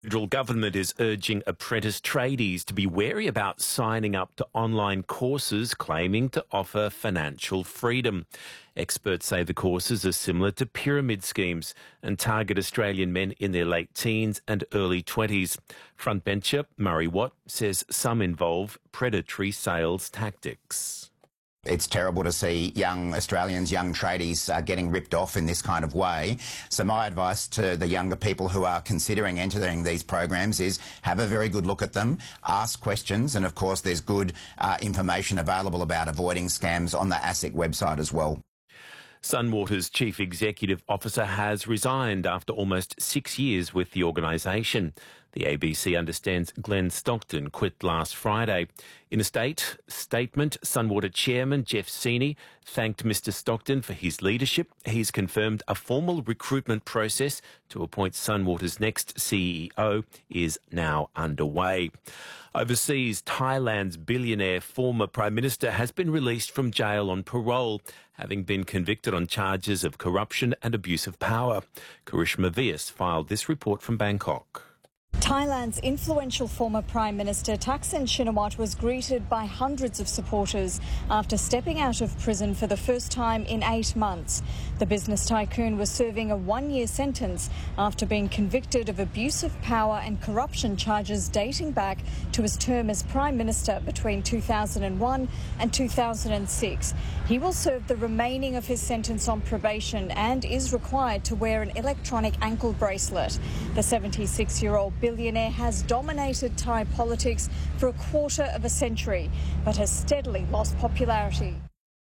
The federal government is urging apprentice tradies to be wary about signing up to online courses claiming to offer financial freedom. Experts say the courses are similar to pyramid schemes and target Australian men in their late teens and early 20s. Frontbencher Murray Watt says some involve predatory sales tactics. It's terrible to see young Australians, young tradies getting ripped off in this kind of way. So my advice to the younger people who are considering entering these programs is have a very good look at them, ask questions, and of course there's good information available about avoiding scams on the ASIC website as well. Sunwater's Chief Executive Officer has resigned after almost 6 years with the organisation. The ABC understands Glenn Stockton quit last Friday. In a statement, Sunwater Chairman Jeff Seeney thanked Mr Stockton for his leadership. He's confirmed a formal recruitment process to appoint Sunwater's next CEO is now underway. Overseas, Thailand's billionaire former Prime Minister has been released from jail on parole, having been convicted on charges of corruption and abuse of power. Karishma Vyas filed this report from Bangkok. Thailand's influential former Prime Minister Thaksin Shinawatra was greeted by hundreds of supporters after stepping out of prison for the first time in 8 months. The business tycoon was serving a 1-year sentence after being convicted of abuse of power and corruption charges dating back to his term as Prime Minister between 2001 and 2006. He will serve the remaining of his sentence on probation and is required to wear an electronic ankle bracelet. The 76-year-old billionaire has dominated Thai politics for a quarter of a century, but has steadily lost popularity.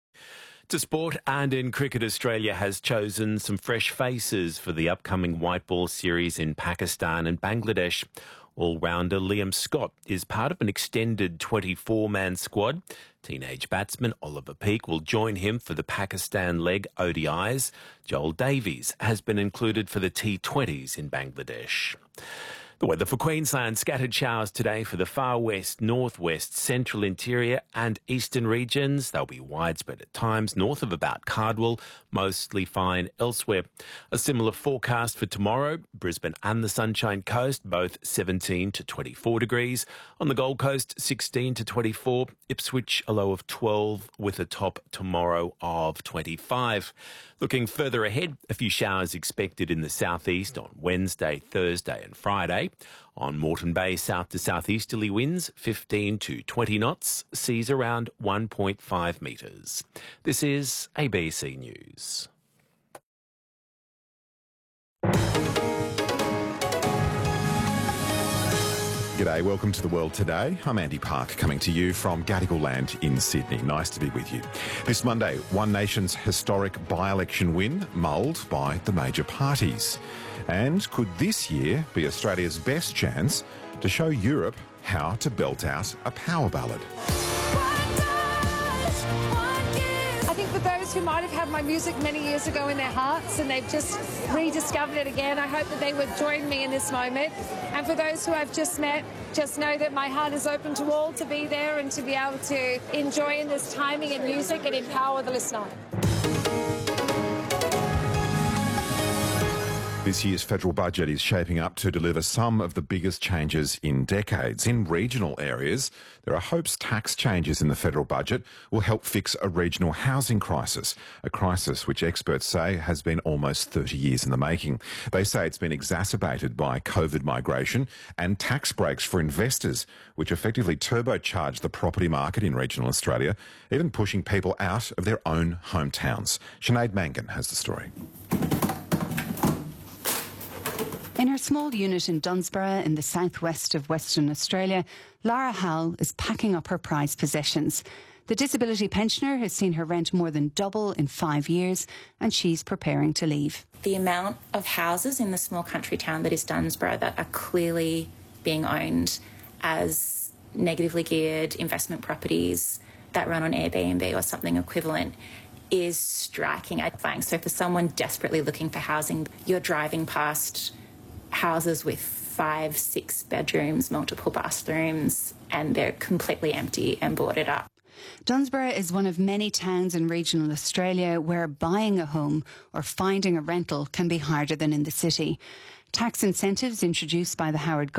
To sport, and in cricket, Australia has chosen some fresh faces for the upcoming white ball series in Pakistan and Bangladesh. All-rounder Liam Scott is part of an extended 24-man squad. Teenage batsman Oliver Peake will join him for the Pakistan leg ODIs. Joel Davies has been included for the T20s in Bangladesh. The weather for Queensland: scattered showers today for the far west, northwest, central interior and eastern regions. They'll be widespread at times north of about Cardwell, mostly fine elsewhere. A similar forecast for tomorrow: Brisbane and the Sunshine Coast, both 17 to 24 degrees. On the Gold Coast, 16 to 24. Ipswich, a low of 12 with a top tomorrow of 25. Looking further ahead, a few showers expected in the southeast on Wednesday, Thursday and Friday. On Moreton Bay, south to southeasterly winds 15 to 20 knots, seas around 1.5 metres. This is ABC News. G'day, welcome to The World Today. I'm Andy Park, coming to you from Gadigal Land in Sydney. Nice to be with you. This Monday, One Nation's historic by-election win mulled by the major parties. And could this year be Australia's best chance to show Europe how to belt out a power ballad? I think for those who might have had my music many years ago in their hearts and they've just rediscovered it again, I hope that they would join me in this moment. And for those who I've just met, just know that my heart is open to all to be there and to be able to enjoy in this timing and music and empower the listener. This year's federal budget is shaping up to deliver some of the biggest changes in decades. In regional areas, there are hopes tax changes in the federal budget will help fix a regional housing crisis, a crisis which experts say has been almost 30 years in the making. They say it's been exacerbated by COVID migration and tax breaks for investors, which effectively turbocharged the property market in regional Australia, even pushing people out of their own hometowns. Sinead Mangan has the story. In her small unit in Dunsborough in the southwest of Western Australia, Lara Howell is packing up her prized possessions. The disability pensioner has seen her rent more than double in 5 years, and she's preparing to leave. The amount of houses in the small country town that is Dunsborough that are clearly being owned as negatively geared investment properties that run on Airbnb or something equivalent is striking. So for someone desperately looking for housing, you're driving past houses with 5, 6 bedrooms, multiple bathrooms, and they're completely empty and boarded up. Dunsborough is one of many towns in regional Australia where buying a home or finding a rental can be harder than in the city. Tax incentives introduced by the Howard